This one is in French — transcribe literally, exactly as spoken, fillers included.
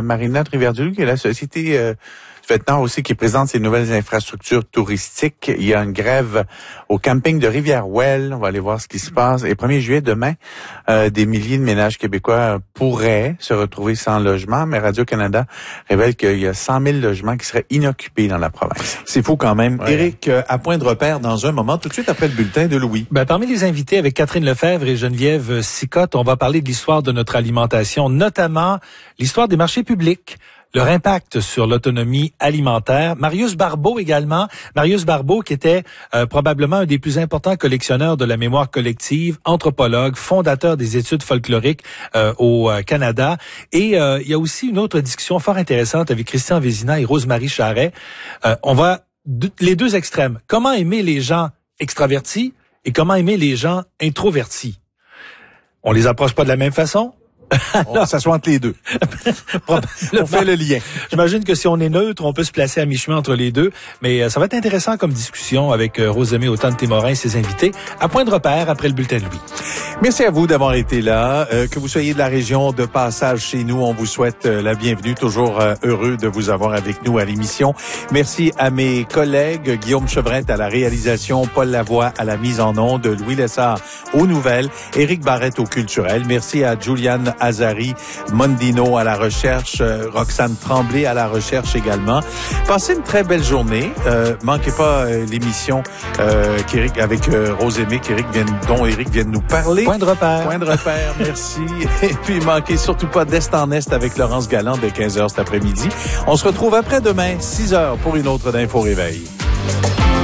Marina de Rivière-du-Loup, qui est la société euh, du Vêtement aussi, qui présente ces nouvelles infrastructures touristiques. Il y a une grève au camping de Rivière-Ouelle. On va aller voir ce qui se passe. Et premier juillet, demain, euh, des milliers de ménages québécois pourraient se retrouver sans logement, mais Radio-Canada révèle qu'il y a cent mille logements qui seraient inoccupés dans la province. C'est fou quand même. Ouais. Éric, euh, à point de repère dans un moment, tout de suite après le bulletin de Louis. Ben, parmi les invités, avec Catherine Lefebvre et Geneviève Sicotte, on va parler de l'histoire de notre alimentation, notamment l'histoire des marchés publics, leur impact sur l'autonomie alimentaire. Marius Barbeau également. Marius Barbeau qui était euh, probablement un des plus importants collectionneurs de la mémoire collective, anthropologue, fondateur des études folkloriques euh, au euh, Canada. Et euh, il y a aussi une autre discussion fort intéressante avec Christian Vézina et Rose-Marie Charret. Euh, on va d- les deux extrêmes. Comment aimer les gens extravertis et comment aimer les gens introvertis? On les approche pas de la même façon? On s'assoit entre les deux. On fait le lien. J'imagine que si on est neutre, on peut se placer à mi-chemin entre les deux. Mais euh, ça va être intéressant comme discussion avec euh, Rosemée Autante-Témorin et ses invités. À point de repère après le bulletin de Louis. Merci à vous d'avoir été là. Euh, que vous soyez de la région de passage chez nous, on vous souhaite euh, la bienvenue. Toujours euh, heureux de vous avoir avec nous à l'émission. Merci à mes collègues, Guillaume Chevrette à la réalisation, Paul Lavoie à la mise en onde, Louis Lessard aux nouvelles, Éric Barrette au culturel. Merci à Juliane Azari Mondino à la recherche, euh, Roxane Tremblay à la recherche également. Passez une très belle journée. Euh, manquez pas euh, l'émission euh, qu'Éric, avec euh, Rosemée, qu'Éric vient, dont Éric vient de nous parler. Point de repère. Point de repère, merci. Et puis, manquez surtout pas d'Est en Est avec Laurence Galland de quinze heures cet après-midi. On se retrouve après-demain, six heures, pour une autre d'Info Réveil.